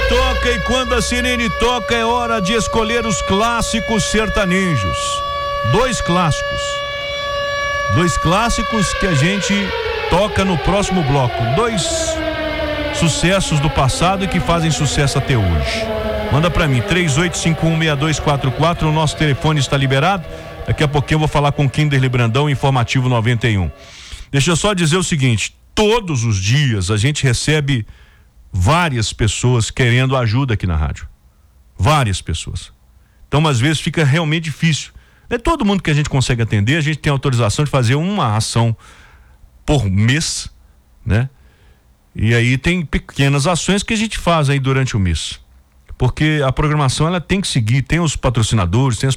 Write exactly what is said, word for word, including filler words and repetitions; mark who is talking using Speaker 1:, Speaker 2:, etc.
Speaker 1: toca e quando a sirene toca é hora de escolher os clássicos sertanejos. Dois clássicos. Dois clássicos que a gente toca no próximo bloco. Dois sucessos do passado e que fazem sucesso até hoje. Manda pra mim, três oito cinco um seis dois quatro quatro, o nosso telefone está liberado. Daqui a pouquinho eu vou falar com o Kinderly Brandão, Informativo noventa e um. Deixa eu só dizer o seguinte, todos os dias a gente recebe várias pessoas querendo ajuda aqui na rádio. Várias pessoas. Então, às vezes, fica realmente difícil. Não é todo mundo que a gente consegue atender, a gente tem autorização de fazer uma ação por mês, né? E aí tem pequenas ações que a gente faz aí durante o mês. Porque a programação, ela tem que seguir, tem os patrocinadores, tem as